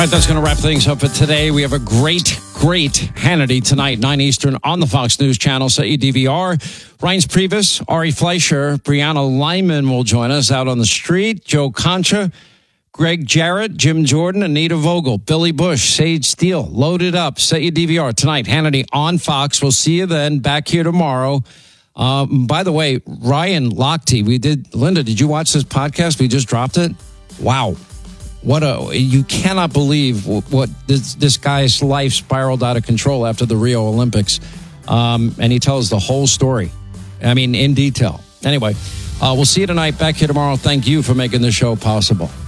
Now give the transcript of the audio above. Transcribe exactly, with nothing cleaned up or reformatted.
All right, that's going to wrap things up for today. We have a great, great Hannity tonight, nine Eastern on the Fox News Channel. Set your D V R. Reince Priebus, Ari Fleischer, Brianna Lyman will join us out on the street. Joe Concha, Greg Jarrett, Jim Jordan, Anita Vogel, Billy Bush, Sage Steele. Loaded up. Set your D V R tonight. Hannity on Fox. We'll see you then. Back here tomorrow. Um, by the way, Ryan Lochte, we did. Linda, did you watch this podcast? We just dropped it. Wow. What a, you cannot believe what this, this guy's life spiraled out of control after the Rio Olympics. Um, and he tells the whole story. I mean, in detail. Anyway, uh, we'll see you tonight. Back here tomorrow. Thank you for making this show possible.